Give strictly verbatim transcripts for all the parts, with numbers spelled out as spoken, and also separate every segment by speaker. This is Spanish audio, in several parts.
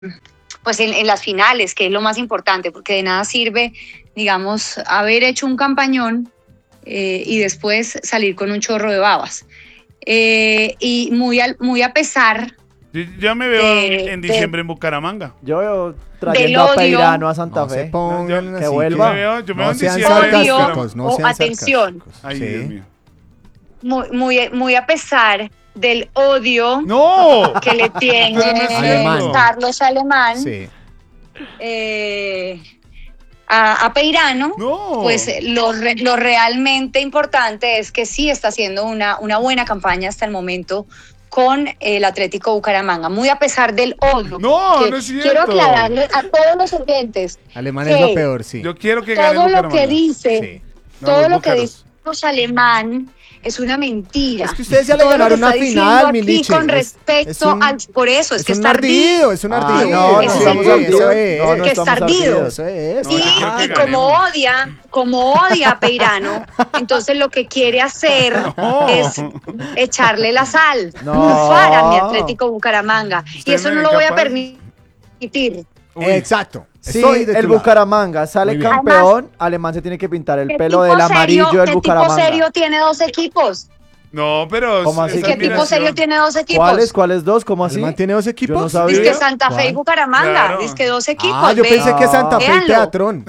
Speaker 1: pues en, en las finales, que es lo más importante, porque de nada sirve, digamos, haber hecho un campañón eh, y después salir con un chorro de babas. Eh, y muy, al, muy a pesar...
Speaker 2: Yo, yo me veo de, en diciembre de, en Bucaramanga.
Speaker 3: Yo veo trayendo a Peirano a Santa no Fe.
Speaker 4: Pongan
Speaker 3: no, yo, que vuelva.
Speaker 2: Yo me veo, yo me
Speaker 4: no
Speaker 2: veo en
Speaker 4: sean
Speaker 2: diciembre.
Speaker 4: sarcásticos, no sean
Speaker 1: atención.
Speaker 4: sarcásticos.
Speaker 2: Ay,
Speaker 4: sí.
Speaker 2: Dios mío.
Speaker 1: Muy, muy, muy a pesar del odio
Speaker 2: no,
Speaker 1: que le tiene
Speaker 2: no
Speaker 1: Carlos Alemán
Speaker 4: sí.
Speaker 1: eh, a, a Peirano,
Speaker 2: no.
Speaker 1: pues lo, lo realmente importante es que sí está haciendo una, una buena campaña hasta el momento con el Atlético Bucaramanga, muy a pesar del odio.
Speaker 2: No, no es cierto.
Speaker 1: Quiero aclararle a todos los oyentes.
Speaker 4: Alemán es lo peor, sí.
Speaker 2: Yo quiero que gane
Speaker 1: todo
Speaker 2: Bucaramanga.
Speaker 1: Lo que dice,
Speaker 4: sí.
Speaker 2: no,
Speaker 1: todo lo
Speaker 2: Búcaros.
Speaker 1: que dice Carlos Alemán es una mentira.
Speaker 4: Es que ustedes ya le ganaron una final, mi Liche.
Speaker 1: Con respecto es un, al... Por eso, es, es que
Speaker 4: un ardido. Es un ardido.
Speaker 3: Ah, no, no,
Speaker 1: es
Speaker 3: estamos ardidos. No, no
Speaker 1: que está ardido.
Speaker 3: Eso es.
Speaker 1: Y,
Speaker 2: no,
Speaker 1: y como odia, como odia a Peirano, entonces lo que quiere hacer no. es echarle la sal,
Speaker 3: no.
Speaker 1: bufar a mi Atlético Bucaramanga. Y eso no lo voy a
Speaker 2: capaz?
Speaker 1: permitir.
Speaker 4: Uy. Exacto.
Speaker 3: Si el Bucaramanga sale campeón, Alemán se tiene que pintar el pelo del amarillo serio, del Bucaramanga.
Speaker 1: ¿Qué tipo serio tiene dos equipos?
Speaker 2: No, pero...
Speaker 3: ¿Cómo así?
Speaker 1: ¿Qué tipo serio tiene dos equipos?
Speaker 3: ¿Cuáles? ¿Cuáles dos? ¿Cómo así?
Speaker 4: ¿Alemán tiene dos equipos?
Speaker 3: Yo no sabía.
Speaker 1: Dice que Santa Fe y Bucaramanga.
Speaker 2: Claro.
Speaker 1: Dice que dos equipos.
Speaker 4: Ah, yo
Speaker 1: ve.
Speaker 4: pensé que Santa Fe y Teatrón.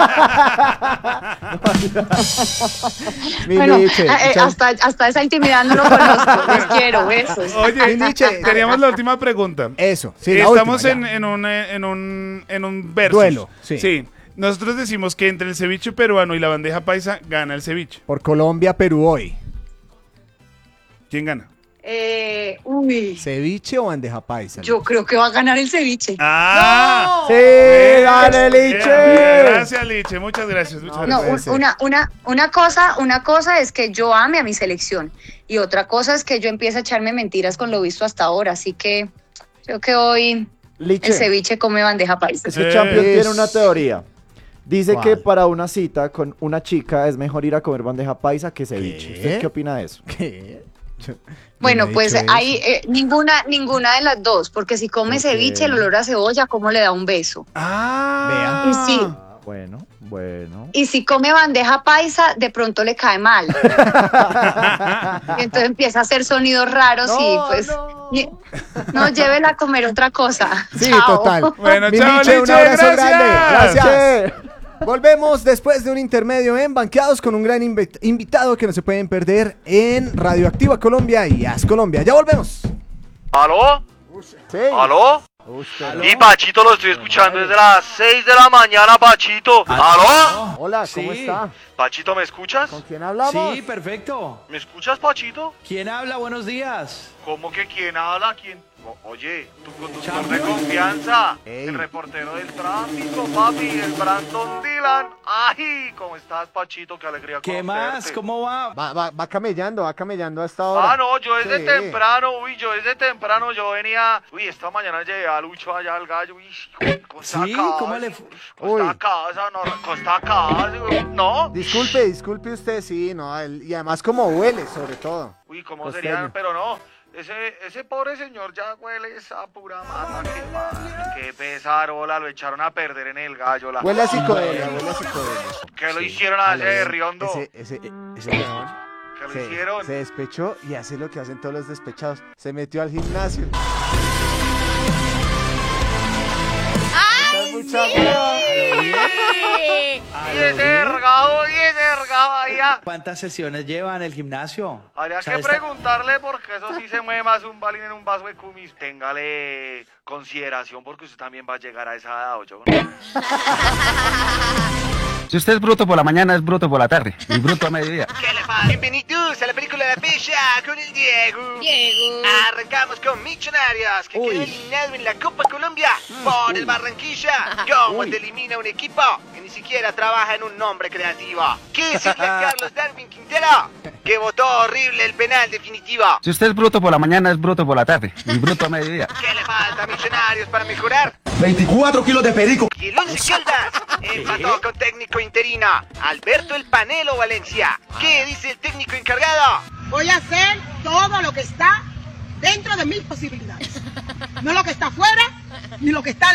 Speaker 1: Bueno, eh, hasta, hasta esa intimidad no lo conozco. Les quiero, besos.
Speaker 2: Oye, teníamos la última pregunta.
Speaker 4: Eso, sí, la
Speaker 2: Estamos
Speaker 4: última,
Speaker 2: en, en, un, en, un, en un versus.
Speaker 4: Duelo, sí.
Speaker 2: Sí. Nosotros decimos que entre el ceviche peruano y la bandeja paisa gana el ceviche.
Speaker 4: Por Colombia, Perú hoy.
Speaker 2: ¿Quién gana?
Speaker 1: Eh, uy.
Speaker 4: ¿Ceviche o bandeja paisa?
Speaker 1: Yo creo que va a ganar el ceviche.
Speaker 2: ¡Ah!
Speaker 3: ¡Sí! ¡Dale, Liche!
Speaker 2: Gracias, Liche. Muchas gracias. Muchas
Speaker 1: No,
Speaker 2: gracias.
Speaker 1: un, una, una, una, cosa, una cosa es que yo ame a mi selección y otra cosa es que yo empiece a echarme mentiras con lo visto hasta ahora. Así que creo que hoy
Speaker 3: Liche.
Speaker 1: el ceviche come bandeja paisa.
Speaker 3: Es que Champions
Speaker 4: Es...
Speaker 3: tiene una teoría. Dice
Speaker 4: ¿Cuál?
Speaker 3: que para una cita con una chica es mejor ir a comer bandeja paisa que ceviche.
Speaker 4: ¿Qué?
Speaker 3: ¿Usted qué opina de eso?
Speaker 4: ¿Qué? Yo, yo
Speaker 1: Bueno,
Speaker 4: no he
Speaker 1: pues
Speaker 4: dicho
Speaker 1: hay eh, ninguna, ninguna de las dos, porque si come
Speaker 3: Okay.
Speaker 1: ceviche, el olor a cebolla, ¿cómo le da un beso?
Speaker 2: Ah.
Speaker 1: Y sí.
Speaker 3: Ah, bueno, bueno.
Speaker 1: Y si come bandeja paisa, de pronto le cae mal. Y entonces empieza a hacer sonidos raros
Speaker 3: No,
Speaker 1: y pues
Speaker 3: no.
Speaker 1: y- no, llévela a comer otra cosa.
Speaker 4: Sí,
Speaker 1: Chao.
Speaker 4: total.
Speaker 2: Bueno,
Speaker 4: Mi
Speaker 2: chao,
Speaker 4: Liche,
Speaker 2: Liche,
Speaker 4: un abrazo
Speaker 2: gracias.
Speaker 4: grande. Gracias.
Speaker 3: Che.
Speaker 4: Volvemos después de un intermedio en Banqueados con un gran invi- invitado que no se pueden perder en Radioactiva Colombia y As Colombia. Ya volvemos.
Speaker 5: ¿Aló?
Speaker 3: Sí.
Speaker 5: ¿Aló?
Speaker 3: Usted.
Speaker 5: Y Pachito lo estoy escuchando desde las seis de la mañana, Pachito. ¿Aló?
Speaker 3: Hola, ¿cómo
Speaker 6: Sí.
Speaker 3: está?
Speaker 5: Pachito, ¿me escuchas?
Speaker 3: ¿Con quién hablamos?
Speaker 6: Sí, perfecto.
Speaker 5: ¿Me escuchas, Pachito?
Speaker 6: ¿Quién habla? Buenos días.
Speaker 5: ¿Cómo que quién habla? ¿Quién? O- oye, tu conductor
Speaker 6: Chamo.
Speaker 5: de confianza,
Speaker 4: Ey.
Speaker 5: el reportero del tráfico, papi, el Brandon Dylan. ¡Ay! ¿Cómo estás, Pachito? Qué alegría
Speaker 6: ¿Qué más?
Speaker 5: conocerte.
Speaker 6: ¿Cómo va?
Speaker 4: Va, va, va camellando, va camellando a esta hora.
Speaker 5: Ah, no, yo desde
Speaker 4: Sí.
Speaker 5: temprano, uy, yo desde temprano, yo venía, uy, esta mañana llegué a Lucho allá al gallo, uy, costa
Speaker 6: Sí,
Speaker 5: casa,
Speaker 6: ¿cómo le fue?
Speaker 4: Uy.
Speaker 5: Costa casa, no, costa casa, no,
Speaker 4: Disculpe, disculpe usted, sí, no, el- y además como huele, sobre todo.
Speaker 5: uy, ¿cómo
Speaker 4: Costeño.
Speaker 5: sería? Pero no, ese, ese pobre señor ya huele esa pura mata, qué mal, qué pesarola, lo echaron a perder en el gallo, la
Speaker 4: Huele a psicodelia, huele a psicodelia.
Speaker 5: que lo
Speaker 4: Sí.
Speaker 5: hicieron a ese
Speaker 4: Ale,
Speaker 5: de Riondo,
Speaker 4: Ese, ese, ese león
Speaker 5: que lo
Speaker 4: se,
Speaker 5: hicieron.
Speaker 4: se despechó y hace lo que hacen todos los despechados. Se metió al gimnasio. ¡Ay,
Speaker 5: Y ese ergado, y ese ergado ahí, ah.
Speaker 6: ¿Cuántas sesiones lleva en el gimnasio?
Speaker 5: Habría
Speaker 6: O sea,
Speaker 5: que
Speaker 6: esta-
Speaker 5: preguntarle porque eso sí se mueve más un balín en un vaso de cumis. Téngale consideración porque usted también va a llegar a esa edad, ¿o yo?
Speaker 7: Si usted es bruto por la mañana, es bruto por la tarde. Y bruto a mediodía.
Speaker 5: ¿Qué le pasa? Bienvenidos a la película de la fecha con el Diego.
Speaker 1: Diego.
Speaker 5: Arrancamos con Millonarios, que
Speaker 3: Uy.
Speaker 5: quedó eliminado en la Copa Colombia por el Barranquilla. ¿Cómo te elimina un equipo que ni siquiera trabaja en un nombre creativo? ¿Qué decirle a Carlos Darwin Quintero? Que votó horrible el penal definitivo.
Speaker 7: Si usted es bruto por la mañana, es bruto por la tarde. Y bruto a mediodía.
Speaker 5: ¿Qué le falta a Millonarios para mejorar?
Speaker 8: veinticuatro kilos de perico.
Speaker 5: Y el Once Caldas empató con técnico interino Alberto El Panelo Valencia. ¿Qué dice el técnico encargado?
Speaker 9: Voy a hacer todo lo que está dentro de mis posibilidades. No lo que está afuera
Speaker 8: ni lo que está